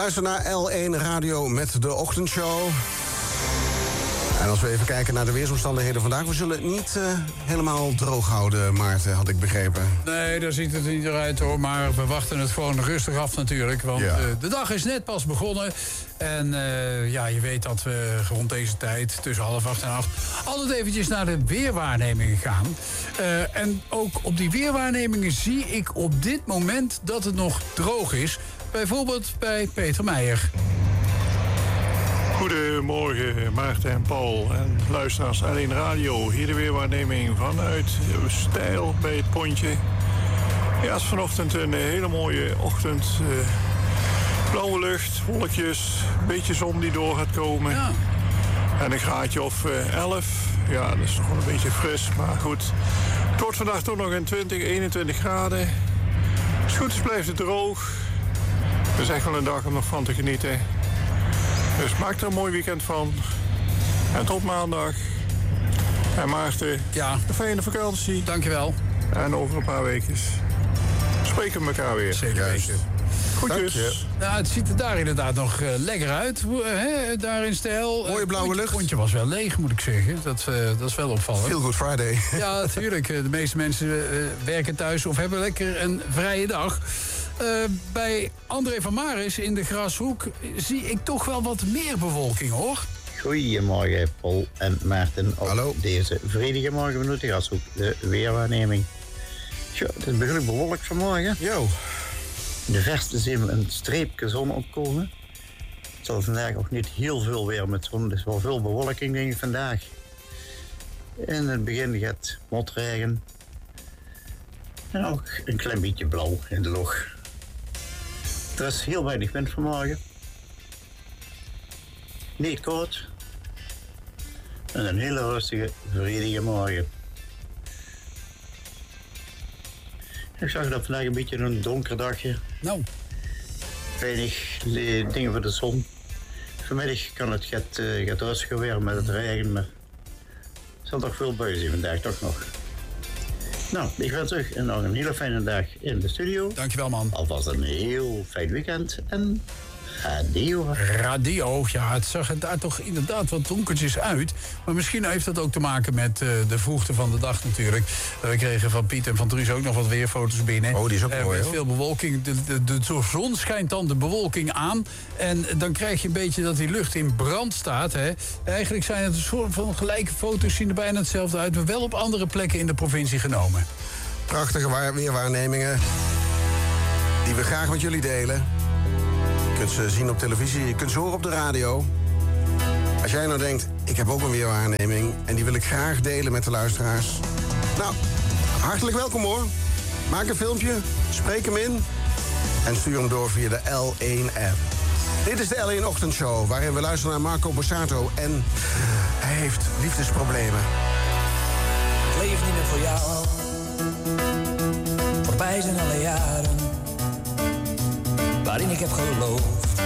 luistert naar L1 Radio met de ochtendshow. En als we even kijken naar de weersomstandigheden vandaag... we zullen het niet helemaal droog houden, Maarten, had ik begrepen. Nee, daar ziet het niet eruit hoor. Maar we wachten het gewoon rustig af natuurlijk. Want de dag is net pas begonnen. En je weet dat we rond deze tijd, tussen 7:30 en 8... altijd eventjes naar de weerwaarnemingen gaan. En ook op die weerwaarnemingen zie ik op dit moment dat het nog droog is. Bijvoorbeeld bij Peter Meijer. Goedemorgen Maarten en Paul en luisteraars L1 Radio. Hier de weerwaarneming vanuit Stijl bij het Pontje. Ja, het is vanochtend een hele mooie ochtend. Blauwe lucht, wolkjes, een beetje zon die door gaat komen. Ja. En een graadje of 11. Ja, dat is toch wel een beetje fris, maar goed. Het wordt vandaag toch nog een 21 graden. Als het goed is blijft het droog. Het is echt wel een dag om nog van te genieten. Dus maak er een mooi weekend van. En tot maandag. En Maarten, een fijne vakantie. Dankjewel. En over een paar weken spreken we elkaar weer. Zeker weten. Goedjes. Nou, het ziet er daar inderdaad nog lekker uit. Daar in Stijl. Mooie blauwe lucht. Het pontje was wel leeg, moet ik zeggen. Dat is wel opvallend. Feel Good Friday. Ja, natuurlijk. De meeste mensen werken thuis of hebben lekker een vrije dag. Bij André van Maris in de Grashoek zie ik toch wel wat meer bewolking, hoor. Goedemorgen, Paul en Maarten. Op deze vredige morgen vanuit de Grashoek, de weerwaarneming. Tja, het is behoorlijk bewolkt vanmorgen. Jo. In de verste zien we een streepje zon opkomen. Het zal vandaag ook niet heel veel weer met zon, dus wel veel bewolking denk ik vandaag. In het begin gaat motregen. En ook een klein beetje blauw in de lucht. Er is heel weinig wind vanmorgen. Niet koud. En een hele rustige, vredige morgen. Ik zag dat vandaag een beetje een donker dagje. Nou. Weinig dingen voor de zon. Vanmiddag kan het gaat rustiger weer met het regen, maar er zal toch veel buien zijn vandaag, toch nog. Nou, ik ga terug en nog een hele fijne dag in de studio. Dankjewel, man. Alvast een heel fijn weekend en radio. Radio, ja, het zag er daar toch inderdaad wat donkertjes uit. Maar misschien heeft dat ook te maken met de vroegte van de dag natuurlijk. We kregen van Piet en van Truus ook nog wat weerfoto's binnen. Oh, die is ook mooi, met hoor. veel bewolking. De zon schijnt dan de bewolking aan. En dan krijg je een beetje dat die lucht in brand staat. Hè. Eigenlijk zijn het een soort van gelijke foto's, zien er bijna hetzelfde uit, maar wel op andere plekken in de provincie genomen. Prachtige weerwaarnemingen die we graag met jullie delen. Je kunt ze zien op televisie, je kunt ze horen op de radio. Als jij nou denkt, ik heb ook een weerwaarneming en die wil ik graag delen met de luisteraars. Nou, hartelijk welkom hoor. Maak een filmpje, spreek hem in en stuur hem door via de L1-app. Dit is de L1 Ochtendshow, waarin we luisteren naar Marco Borsato en hij heeft liefdesproblemen. Ik leef niet meer voor jou. Voorbij zijn alle jaren waarin ik heb geloofd